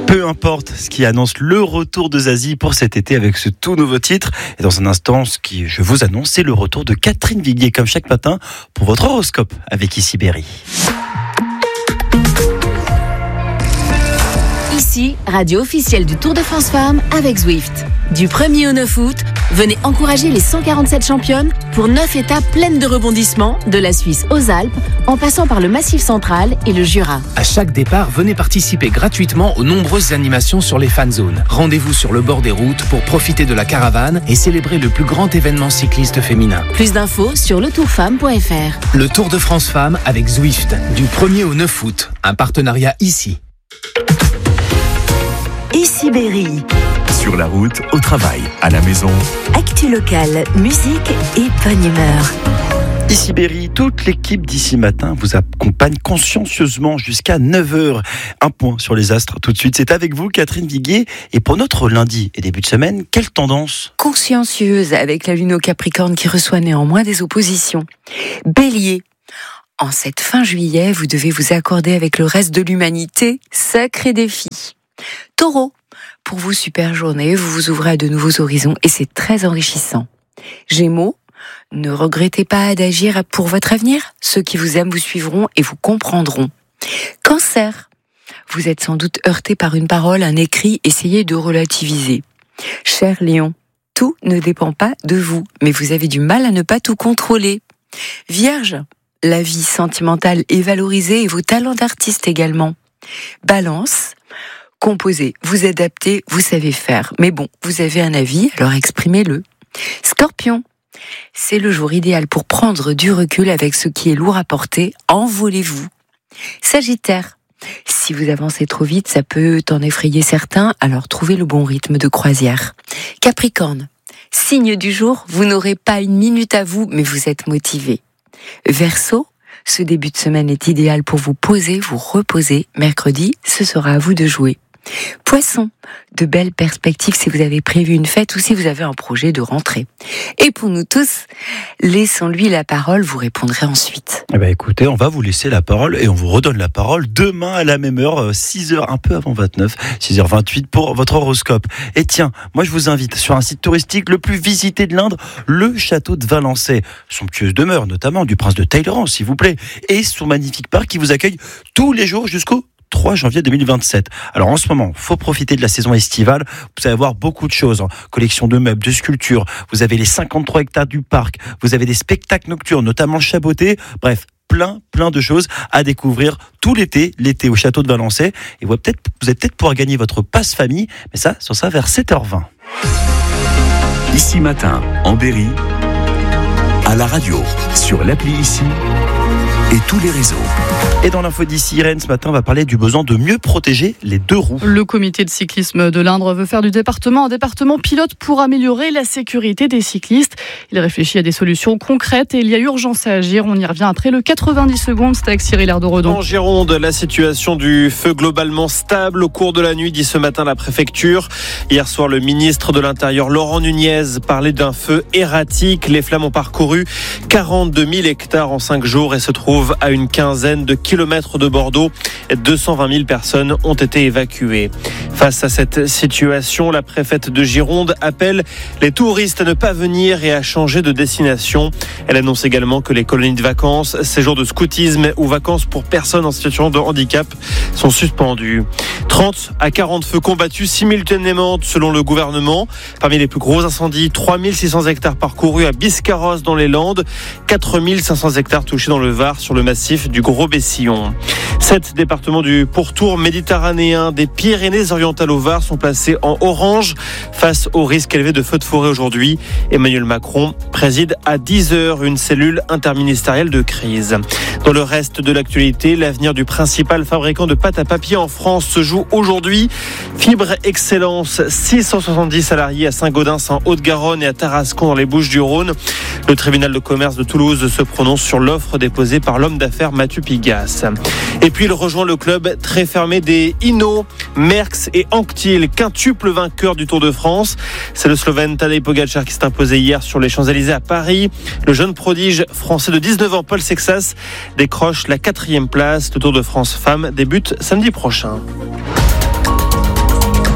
Peu importe ce qui annonce le retour de Zazie pour cet été avec ce tout nouveau titre. Et dans un instant, ce qui je vous annonce, c'est le retour de Catherine Viguier comme chaque matin pour votre horoscope avec Ici Berry. Ici, radio officielle du Tour de France Femmes avec Zwift. Du 1er au 9 août, venez encourager les 147 championnes pour 9 étapes pleines de rebondissements, de la Suisse aux Alpes, en passant par le Massif central et le Jura. À chaque départ, venez participer gratuitement aux nombreuses animations sur les fan zones. Rendez-vous sur le bord des routes pour profiter de la caravane et célébrer le plus grand événement cycliste féminin. Plus d'infos sur letourfemme.fr. Le Tour de France Femmes avec Zwift, du 1er au 9 août. Un partenariat ici. Ici Berry. Sur la route, au travail, à la maison. Actu locale, musique et bonne humeur. Ici Berry, toute l'équipe d'Ici Matin vous accompagne consciencieusement jusqu'à 9h. Un point sur les astres tout de suite. C'est avec vous, Catherine Viguier. Et pour notre lundi et début de semaine, quelle tendance ? Consciencieuse, avec la lune au Capricorne qui reçoit néanmoins des oppositions. Bélier. En cette fin juillet, vous devez vous accorder avec le reste de l'humanité. Sacré défi. Taureau. Pour vous, super journée, vous vous ouvrez à de nouveaux horizons et c'est très enrichissant. Gémeaux. Ne regrettez pas d'agir pour votre avenir. Ceux qui vous aiment vous suivront et vous comprendront. Cancer. Vous êtes sans doute heurté par une parole, un écrit, essayez de relativiser. Cher Lion, tout ne dépend pas de vous, mais vous avez du mal à ne pas tout contrôler. Vierge. La vie sentimentale est valorisée et vos talents d'artiste également. Balance. Composez, vous adaptez, vous savez faire. Mais bon, vous avez un avis, alors exprimez-le. Scorpion. C'est le jour idéal pour prendre du recul avec ce qui est lourd à porter. Envolez-vous. Sagittaire. Si vous avancez trop vite, ça peut en effrayer certains, alors trouvez le bon rythme de croisière. Capricorne. Signe du jour, vous n'aurez pas une minute à vous, mais vous êtes motivé. Verseau. Ce début de semaine est idéal pour vous poser, vous reposer. Mercredi, ce sera à vous de jouer. Poisson, de belles perspectives si vous avez prévu une fête ou si vous avez un projet de rentrée. Et pour nous tous, laissons-lui la parole, vous répondrez ensuite. Eh ben écoutez, on va vous laisser la parole et on vous redonne la parole demain à la même heure, 6h, un peu avant 29, 6h28 pour votre horoscope. Et tiens, moi je vous invite sur un site touristique le plus visité de l'Indre, le château de Valençay. Somptueuse demeure, notamment du prince de Talleyrand, s'il vous plaît, et son magnifique parc qui vous accueille tous les jours jusqu'au 3 janvier 2027. Alors en ce moment, faut profiter de la saison estivale. Vous allez avoir beaucoup de choses. Collection de meubles, de sculptures. Vous avez les 53 hectares du parc. Vous avez des spectacles nocturnes, notamment chabotés. Bref, plein de choses à découvrir tout l'été au château de Valençay. Et vous allez peut-être pouvoir gagner votre passe famille. Mais ça sera vers 7h20. Ici Matin, en Berry, à la radio, sur l'appli Ici et tous les réseaux. Et dans l'info d'ici, Irène, ce matin, on va parler du besoin de mieux protéger les deux roues. Le comité de cyclisme de l'Indre veut faire du département un département pilote pour améliorer la sécurité des cyclistes. Il réfléchit à des solutions concrètes et il y a urgence à agir. On y revient après le 90 secondes. C'est avec Cyril Erdoredon. En Gironde, la situation du feu globalement stable au cours de la nuit, dit ce matin la préfecture. Hier soir, le ministre de l'Intérieur, Laurent Nunez, parlait d'un feu erratique. Les flammes ont parcouru 42 000 hectares en 5 jours et se trouvent à une quinzaine de kilomètres de Bordeaux. 220 000 personnes ont été évacuées. Face à cette situation, la préfète de Gironde appelle les touristes à ne pas venir et à changer de destination. Elle annonce également que les colonies de vacances, séjours de scoutisme ou vacances pour personnes en situation de handicap sont suspendus. 30 à 40 feux combattus simultanément selon le gouvernement. Parmi les plus gros incendies, 3600 hectares parcourus à Biscarrosse dans les Landes, 4500 hectares touchés dans le Var sur le massif du Gros-Bessillon. 7 départements du pourtour méditerranéen des Pyrénées-Orientales au Var sont placés en orange face au risque élevé de feux de forêt aujourd'hui. Emmanuel Macron préside à 10h une cellule interministérielle de crise. Dans le reste de l'actualité, l'avenir du principal fabricant de pâte à papier en France se joue aujourd'hui. Fibre Excellence, 670 salariés à Saint-Gaudens en Haute-Garonne et à Tarascon dans les Bouches-du-Rhône. Le tribunal de commerce de Toulouse se prononce sur l'offre déposée par l'homme d'affaires Mathieu Pigas. Et puis il rejoint le club très fermé des Hinault, Merckx et Anquetil, quintuple vainqueur du Tour de France. C'est le Slovène Tadej Pogačar qui s'est imposé hier sur les Champs-Élysées à Paris. Le jeune prodige français de 19 ans, Paul Sexas, décroche la 4e place. Le Tour de France Femmes débute samedi prochain.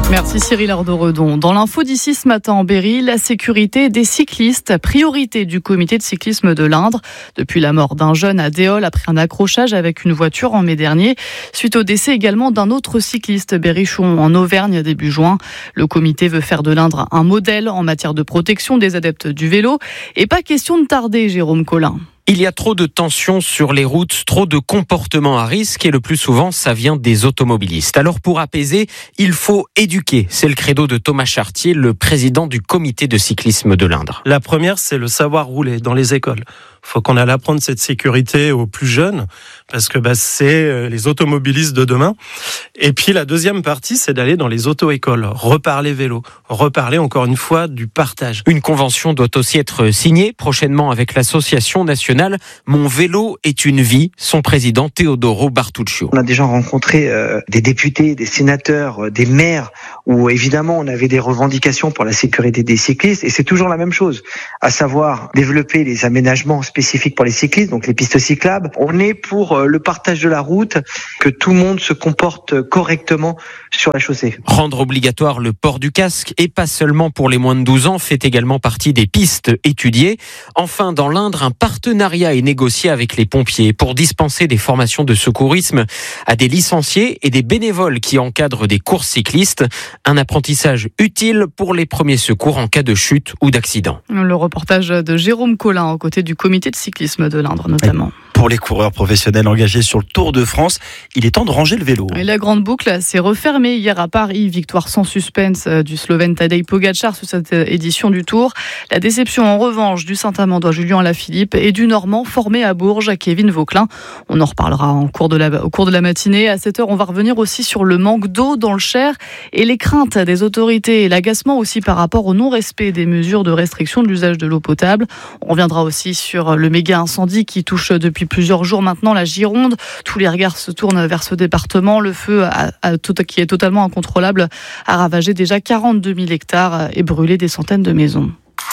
Merci Cyril Ardoredon. Dans l'info d'ici ce matin en Berry, la sécurité des cyclistes, priorité du comité de cyclisme de l'Indre. Depuis la mort d'un jeune à Déol après un accrochage avec une voiture en mai dernier, suite au décès également d'un autre cycliste berrichon en Auvergne début juin. Le comité veut faire de l'Indre un modèle en matière de protection des adeptes du vélo. Et pas question de tarder, Jérôme Collin. Il y a trop de tensions sur les routes, trop de comportements à risque et le plus souvent, ça vient des automobilistes. Alors pour apaiser, il faut éduquer. C'est le credo de Thomas Chartier, le président du comité de cyclisme de l'Indre. La première, c'est le savoir rouler dans les écoles. Il faut qu'on aille apprendre cette sécurité aux plus jeunes parce que c'est les automobilistes de demain. Et puis la deuxième partie, c'est d'aller dans les auto-écoles, reparler vélo, reparler encore une fois du partage. Une convention doit aussi être signée prochainement avec l'association nationale Mon vélo est une vie, son président Teodoro Bartuccio. On a déjà rencontré des députés, des sénateurs, des maires où évidemment on avait des revendications pour la sécurité des cyclistes et c'est toujours la même chose, à savoir développer les aménagements spécifiques pour les cyclistes, donc les pistes cyclables. On est pour le partage de la route, que tout le monde se comporte correctement sur la chaussée. Rendre obligatoire le port du casque et pas seulement pour les moins de 12 ans fait également partie des pistes étudiées. Enfin, dans l'Indre, un partenariat est négocié avec les pompiers pour dispenser des formations de secourisme à des licenciés et des bénévoles qui encadrent des courses cyclistes. Un apprentissage utile pour les premiers secours en cas de chute ou d'accident. Le reportage de Jérôme Collin aux côtés du comité de cyclisme de l'Indre notamment. Pour les coureurs professionnels engagés sur le Tour de France, il est temps de ranger le vélo. Et la grande boucle s'est refermée hier à Paris. Victoire sans suspense du Slovène Tadej Pogačar sur cette édition du Tour. La déception en revanche du Saint-Amandois Julien Alaphilippe et du Normand formé à Bourges Kevin Vauquelin. On en reparlera au cours de la matinée. À 7h, on va revenir aussi sur le manque d'eau dans le Cher et les craintes des autorités et l'agacement aussi par rapport au non-respect des mesures de restriction de l'usage de l'eau potable. On reviendra aussi sur le méga incendie qui touche depuis plusieurs jours maintenant la Gironde. Tous les regards se tournent vers ce département. Le feu qui est totalement incontrôlable a ravagé déjà 42 000 hectares et brûlé des centaines de maisons.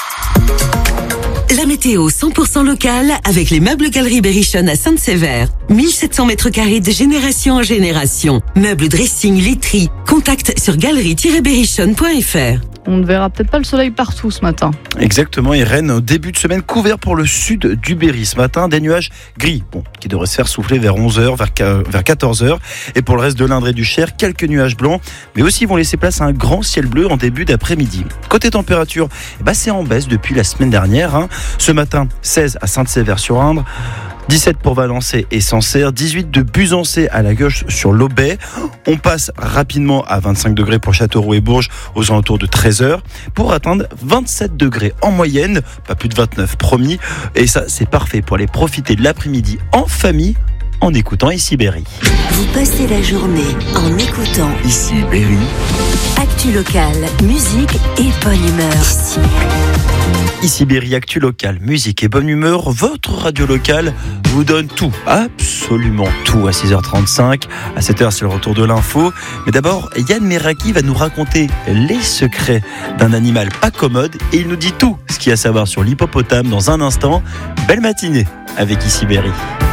La météo 100% locale avec les meubles Galeries Berrichon à Sainte-Sévère. 1700 mètres carrés de génération en génération. Meubles, dressing, literie. Contact sur galerie-berrichon.fr. On ne verra peut-être pas le soleil partout ce matin. Exactement, et Rennes, au début de semaine, couvert pour le sud du Berry. Ce matin, des nuages gris, qui devraient se faire souffler vers 11h, vers 14h. Et pour le reste de l'Indre et du Cher, quelques nuages blancs, mais aussi vont laisser place à un grand ciel bleu en début d'après-midi. Côté température, c'est en baisse depuis la semaine dernière. Ce matin, 16 à Sainte-Sévère-sur-Indre. 17 pour Valençay et Sancerre, 18 de Buzancé à la gauche sur l'Aubais. On passe rapidement à 25 degrés pour Châteauroux et Bourges aux alentours de 13h pour atteindre 27 degrés en moyenne, pas plus de 29 promis. Et ça, c'est parfait pour aller profiter de l'après-midi en famille en écoutant Ici Berry. Vous passez la journée en écoutant Ici Berry. Actu locale, musique et bonne humeur. Ici Berry, actu locale, musique et bonne humeur. Votre radio locale vous donne tout, absolument tout à 6h35. À 7h, c'est le retour de l'info. Mais d'abord, Yann Meraki va nous raconter les secrets d'un animal pas commode et il nous dit tout ce qu'il y a à savoir sur l'hippopotame dans un instant. Belle matinée avec Ici Berry.